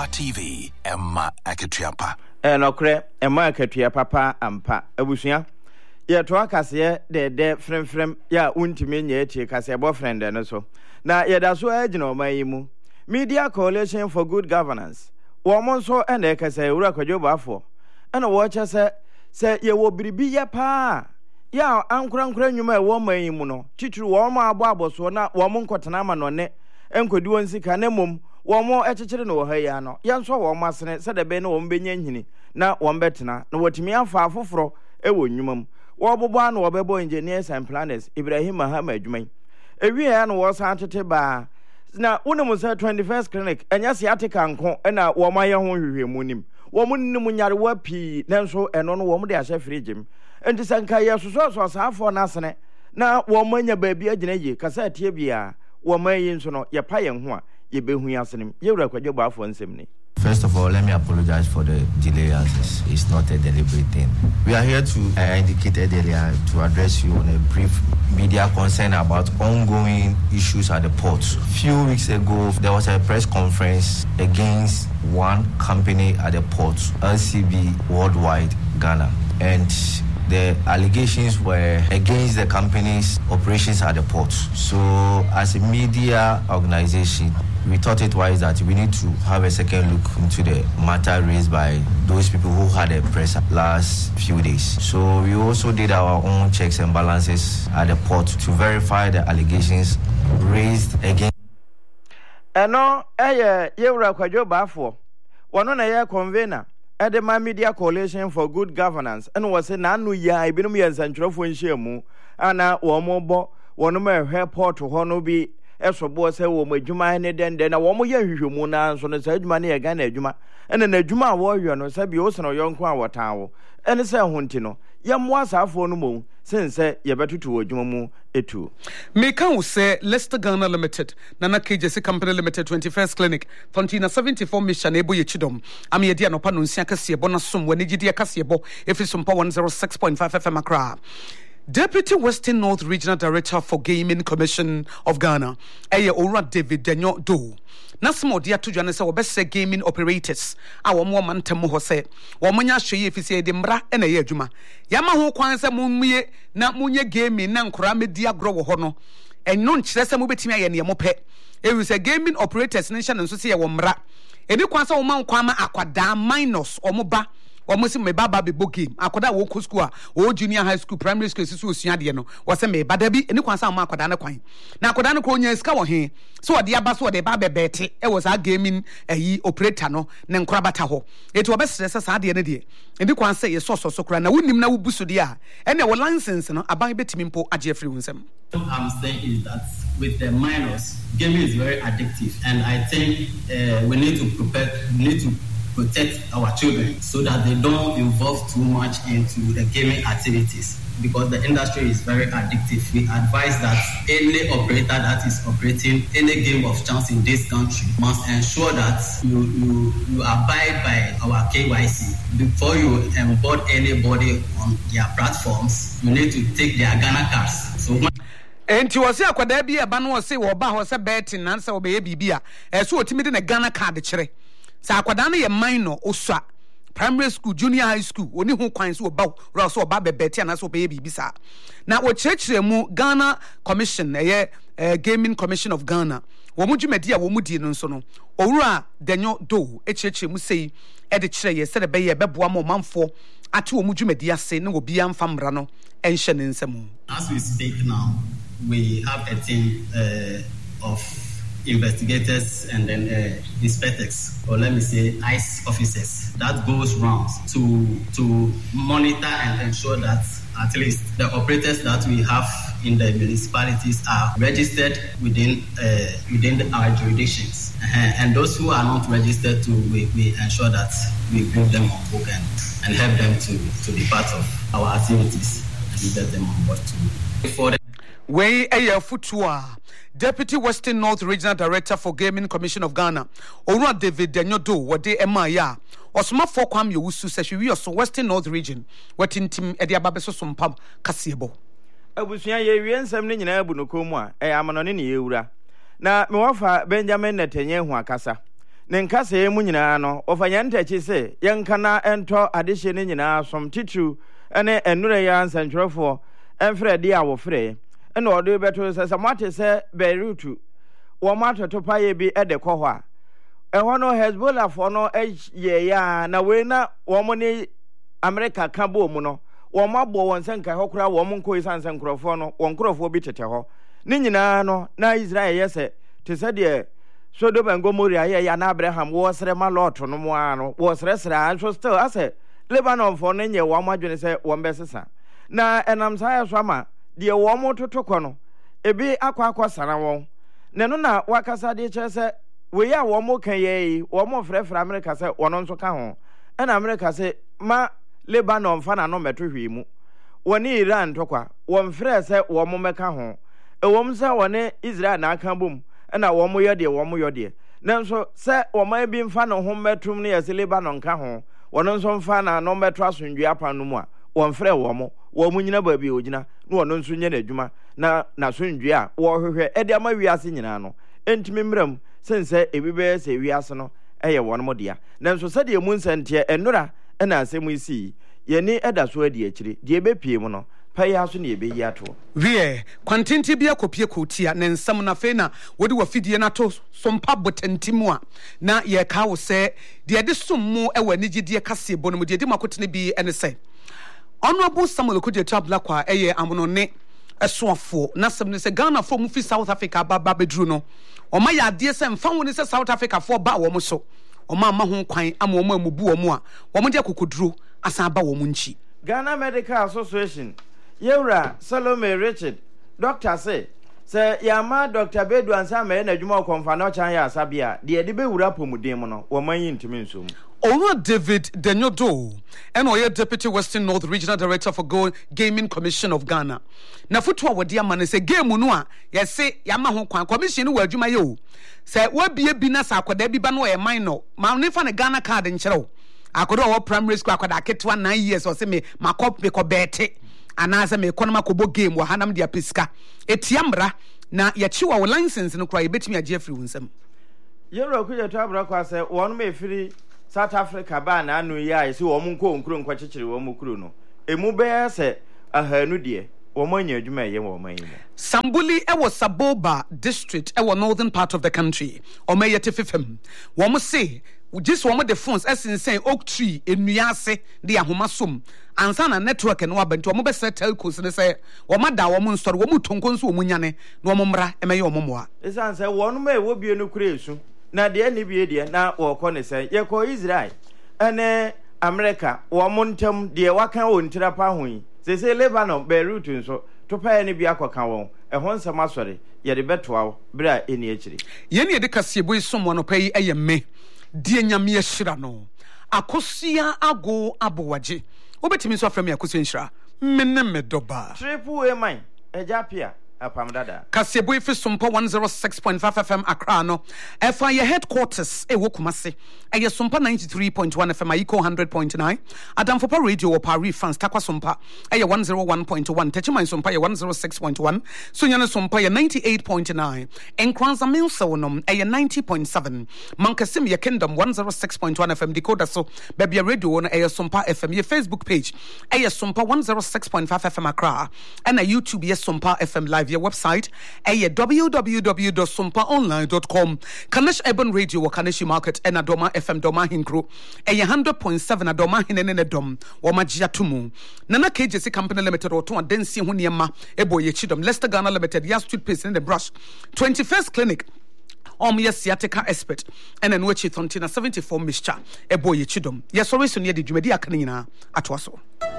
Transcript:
Emma TV, Emma Akatuapa. Okre, Emma Akatuapa ampa. Ebusuya. Ya to akase de frem ya untimi nye echi kase boyfriend no so. Na ya da so agina omayimu. Media Coalition for Good Governance. Wo mo so ene kase ewura kwadwobo afo. Ena wo che se ye wo biribi ya pa. Ya ankura nnwuma e wo mayimu no. Titru wo mo aboso na wo mo nkotena ma no ne. Enkodi won sika ne mom. Wo mo echechire no ha ya no. Ya nso wo masene se de be no wo mbenya nhini na wo mbetena. Na wotimi afa afoforo e wo nnwuma wo bobo an wo bebo engineers and planners Ibrahim Mahama adwuman ewie ya no wo san tete ba na wonem se 21st clinic enya se ateka nko na wo maye ho hwehwemu nim wo munnim nyare wa pi nanso eno no wo mo de ahye frigim enti sanka ye soso asafo na sene na wo manya baabi agina yi kasa tie bia wo mayi nso no ye pa ye ho a ye behu asenem ye wura kwadwo ba afo nsem ni. First of all, let me apologize for the delay as it's not a deliberate thing. We are here to indicated earlier to address you on a brief media concern about ongoing issues at the port. Few weeks ago, there was a press conference against one company at the port, LCB Worldwide Ghana, and the allegations were against the company's operations at the port. So, as a media organization, we thought it wise that we need to have a second look into the matter raised by those people who had a press last few days. So we also did our own checks and balances at the port to verify the allegations raised against. Eno yewura kwadwo baafo wono na ye convener Edema Media Coalition for Good Governance and was a nanu ya ibinum ya nsantrofo nhyiamu ana wo mo bo wono ma hwe port ho no bi esobo se wo madwuma ne dende na wo mo ye hwehwemu na nso no sa adwuma ne ye ga na adwuma ene na adwuma a wo hwe no sa bi o sono yonko a wotawo ene se honti no ye mo asafo no mo sense ye betutu adwuma mu etu Meka wo se Leicester Ghana Limited Nana KJC Company Limited 21st Clinic Fontina 74 mission ebo ye chidom am ye dia no pa no nsia kase ebo na som wani gidi kase ebo efi som pa 106.5 FM Accra. Deputy Western North Regional Director for Gaming Commission of Ghana, Ora David Denyo Do. Nasmo dia to Johannes obese gaming operators. Our woman temo hose. Wamanya shoye fisi edimra ene ye juma. Yama ho kwan se munye na munye gaming na nkora media grow ho no. Enno nkyere se mobetimi aye ne mo pe. Ewi se gaming operators nation nso se ye wo mra. Eni kwan se wo man kwan ma akwada minus omoba. Almost me baba be book game. Akoda wo ko school o junior high school primary school sisu osua de no. Wo se me bada bi eni kwansa ma akoda na kwan. Na akoda no ko nya sika wo he. So de aba so de ba bebete e was a gaming operator no ne nkora bata ho. Eti wo be stress sa de ne de. Eni kwansa ye so kra na wonim na wo busu de a. Ene wo license no aban betimi mpo age free wunsem. What I'm saying is that with the minors, gaming is very addictive, and I think we need to protect our children so that they don't involve too much into the gaming activities, because the industry is very addictive. We advise that any operator that is operating any game of chance in this country must ensure that you abide by our KYC. Before you onboard anybody on their platforms, you need to take their Ghana cards. So enti wose akwada bi eba no wose wo ba ho se betting nansa wo be ye bibia so otimi de na Ghana card kire sa akwada no ye minor osua primary school junior high school oni ho kwan so ba ro so ba bebeti ana so be ye bibisa na wo chekire mu Ghana Commission Gaming Commission of Ghana wo mu dwumadi a wo mu di no nso no owura Denyo Do chekire mu sei e de kire ye se de be ye beboa mo manfo ate wo mu dwumadi ase na obi amfa mra no enhye ne nsam. As we speak now, we have a team of investigators and then inspectors, or let me say ICE officers, that goes round to monitor and ensure that at least the operators that we have in the municipalities are registered within our jurisdictions, and those who are not registered, we ensure that we bring them on board and help them to be part of our activities and get them on board too. Way Futua, Deputy Western North Regional Director for Gaming Commission of Ghana, Ora David Denyo Do, Wade Emaya, Osma Fokwam Yowusu Seshiwi also Western North Region, what in Tim Ediababeso Sumpam Kasiebo. Abusuya ye wiensem ne nyina abu no komu a amanone ne yewura na me wafa Benjamin Netanyahu akasa ne nkasa mu nyinaa no ofanya ntachi se yenka na ento adehye ne nyinaa som titru ene enure ya nsantwerefo enfre de awofre ene odo beto se mate se Beirut wo matoto paye bi ede kɔ hɔ a ɛhɔ no Hezbollah fo no ye ya na we na wo mo ne America ka bo mu no wo mabɔ won senka hɔ kura wo mo nko isan senkrofo no won krofo bi tete hɔ ne nyinaa no na Israel yese te se de Sodom and Gomorrah ya na Abraham wo sere ma Lot no mo ano wo sere so still ase Lebanon for ne nye wo madwene se wo mbesesa na enam saya so ama de wo mo totokɔ no ebi akwa sara won ne no na wakasa de che se we ya wo mo kan ye wo mo frɛfrɛ America se wono nso ka ho ɛna America se ma Lebanon fa na no meto hwi mu woni Iran tokwa wo mfrɛ se wo mo meka ho ewom se wone Israel na aka bom na wo mo yɛ de wo mo yɛ de nanso se wo ma bi mfa no ho metum ne yɛ Lebanon ka ho wono nso mfa na no meto asundwe apa no mu a wo mfrɛ wo mo nyina ba bi ogina na wono nso nye na adwuma na asundwe a wo hwehwɛ e de ama wiase nyina no entimi mram sense ebi be se wiase no eye wono mo dia nanso se de mu nsɛnte enora na asɛm isi yɛni ɛda so adi akyiri de ebepie mu no paya so ne ebeyi ato wie kwantenti bia kopie kotia ne nsam na fe na wodi wa fidie na to sompa botantimu a na ye ka wo se de de sommu e wani gidie kase bo no mu de de makotene bi ene se Honorable Samuel Okudzeto Ablakwa eye amono ne esoafo na sem ne se Ghana fo mu fi South Africa ba bedru no oma ya de se mfa woni se South Africa fo ba wo mo so oma ma ho kwan ama oma amubu wo mo a wo mo de kokoduro asan ba wo mo nchi Ghana Medical Association Yewra Salome Richard doctor say yama Dr. Bedu ansa me na adwuma konfa na chan ya asabia de de be wura pomuden mo no wo man yintimi nsom Owura David Denyodo and Oye Deputy Western North Regional Director for Gaming Commission of Ghana. Na futu wa dia man say game no a ye say yama ho kwan commission wo adwuma ye o. Say we bie bi na sa akoda bi ba no e minor. Ma ne fa ne Ghana card nkyerɛw. Akoda wo primary school akoda ketwa 9 years o say me makop me ko bete. Ana say me economy kobo game wa hanam dia pesika. Etiamra na ye chiwa wo license no kra ye betimi agye afiri wunsam. Yewra Okudzeto Ablakwa say won me firi South Africa ba na anu ya esi wo mu nko nkuro nkwa chichiri wo mu kuro no emu be se ahanu de wo manya adwuma ye wo man yi Sambuli ewo Saboba district ewo northern part of the country o me yete fefem wo mo se just wo mo the phones esensen oak tree enua ase de ahoma som ansa na network no abanti wo mo be set telcos ne se wo ma da wo mo nstore wo mo tonko nso wo mo nyane na wo mo mra emeye wo mo moa esan se wo no me wo bie no kure esu na de ni bie de na wo kɔ ne sɛ ye kɔ Israel ene America wo montam de waka wo ntira pa ho yi se Lebanon Beirut nso to pa ne bi akɔka wɔn ɛho nsɛm asɔre ye de betoa bra eni akyiri ye ne de kasebo isom no pa yi eye me die nyame ahyira no akosia ago abowaje obetimi so afrɛ me akosia nhyira menne me doba triple A mine ejapia apamdada kasebo ifi sompo 106.5 FM Accra no efa ye headquarters e wokumase eye sompa 93.1 FM Ayiko 100.9 Adamfopa radio wo Paris France takwa sompa eye 101.1 Techima sompa ye 106.1 Sunyane sompa ye 98.9 Enkranza Milsa wonom eye 90.7 Mankasim ye Kingdom 106.1 FM decoder so baby radio no eye sompa FM ye Facebook page eye sompa 106.5 FM Accra and a YouTube ye sompa FM live your website www.sumpaonline.com Kanesh Urban Radio wa Kaneshi Market and Adoma FM Doma Hinkro 100.7 Adoma Hinene Dom wa Majia Tumu Nana KJC Company Limited or to Adensi Huniama Ebo Yechidom Leicester Ghana Limited Yas Street Pace in the Brush 21st Clinic sciatica expert and then which is 74 Mr. Ebo Yechidom Yes always near the Jumedi Akanina Atwaso